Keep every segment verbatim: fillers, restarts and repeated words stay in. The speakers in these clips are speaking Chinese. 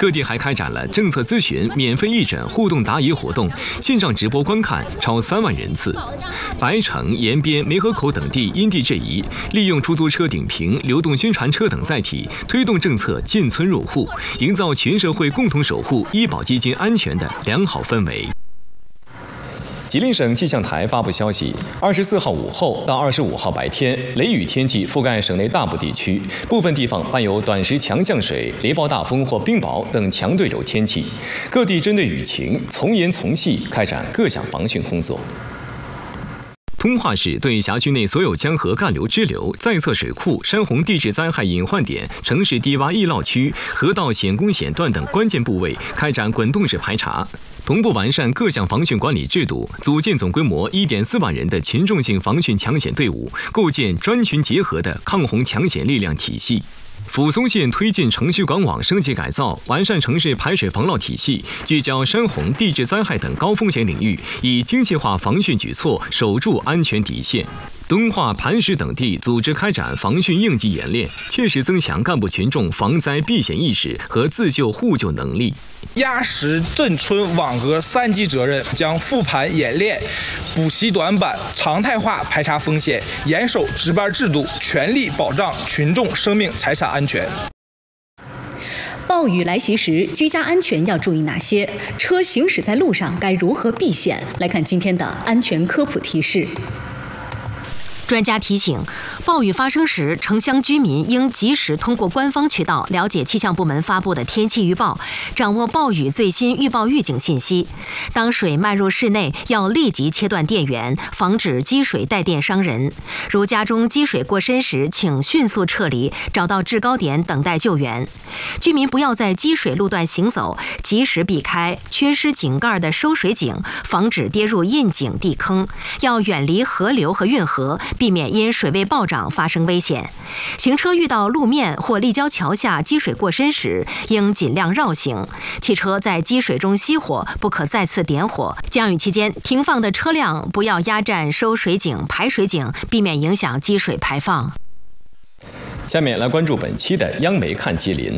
各地还开展了政策咨询、免费义诊、互动答疑活动，线上直播观看超三万人次。白城、延边、梅河口等地因地制宜，利用出租车顶屏、流动宣传车等载体，推动政策进村入户，营造全社会共同守护医保基金安全的良好氛围。吉林省气象台发布消息，二十四号午后到二十五号白天，雷雨天气覆盖省内大部地区，部分地方伴有短时强降水、雷暴大风或冰雹等强对流天气。各地针对雨情，从严从细开展各项防汛工作。通化市对辖区内所有江河干流支流、在测水库、山洪地质灾害隐患点、城市低洼易涝区、河道险攻险段等关键部位开展滚动式排查，同步完善各项防汛管理制度，组建总规模一点四万人的群众性防汛抢险队伍，构建专群结合的抗洪抢险力量体系。抚松县推进城区管网升级改造，完善城市排水防涝体系，聚焦山洪、地质灾害等高风险领域，以精细化防汛举措守住安全底线。敦化、磐石等地组织开展防汛应急演练，切实增强干部群众防灾避险意识和自救互救能力。 压实镇村网格三级责任，将复盘演练、补习短板，常态化排查风险，严守值班制度，全力保障群众生命财产安全。 暴雨来袭时，居家安全要注意哪些？车行驶在路上该如何避险？来看今天的安全科普提示。 专家提醒，暴雨发生时，城乡居民应及时通过官方渠道了解气象部门发布的天气预报，掌握暴雨最新预报预警信息。当水漫入室内，要立即切断电源，防止积水带电伤人。如家中积水过深时，请迅速撤离，找到制高点等待救援。居民不要在积水路段行走，及时避开缺失井盖的收水井，防止跌入窨井地坑。要远离河流和运河，避免因水位暴涨发生危险。行车遇到路面或立交桥下积水过深时，应尽量绕行。汽车在积水中熄火，不可再次点火。降雨期间，停放的车辆不要压占收水井、排水井，避免影响积水排放。 下面来关注本期的央媒看吉林。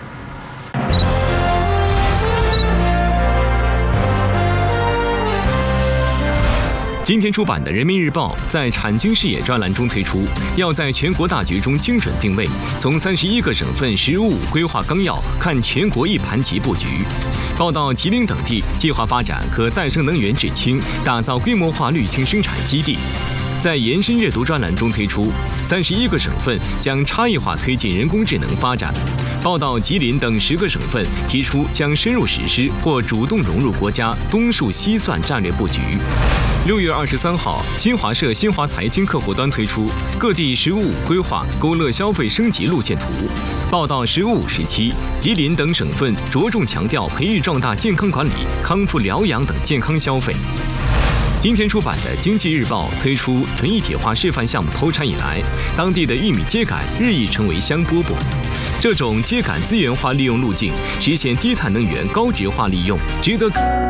今天出版的《人民日报》在产经视野专栏中推出，要在全国大局中精准定位，从三十一个省份“十五五”规划纲要看全国一盘棋布局。报道吉林等地计划发展可再生能源制氢，打造规模化绿氢生产基地。在延伸阅读专栏中推出，三十一个省份将差异化推进人工智能发展。报道吉林等十个省份提出将深入实施或主动融入国家东数西算战略布局。六月二十三号，新华社新华财经客户端推出各地“十五五”规划勾勒消费升级路线图。报道“十五五”时期，吉林等省份着重强调培育壮大健康管理、康复疗养等健康消费。今天出版的《经济日报》推出纯一体化示范项目投产以来，当地的玉米秸秆日益成为香饽饽。这种秸秆资源化利用路径，实现低碳能源高质化利用，值得。